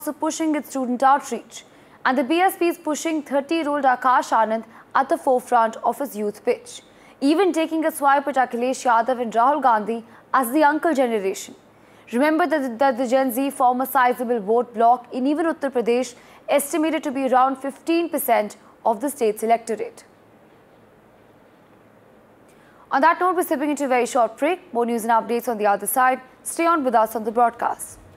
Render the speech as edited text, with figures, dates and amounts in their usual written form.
also pushing its student outreach, and the BSP is pushing 30-year-old Akash Anand at the forefront of his youth pitch, even taking a swipe at Akhilesh Yadav and Rahul Gandhi as the uncle generation. Remember that the Gen Z form a sizable vote bloc in even Uttar Pradesh, estimated to be around 15% of the state's electorate. On that note, we're stepping into a very short break. More news and updates on the other side. Stay on with us on the broadcast.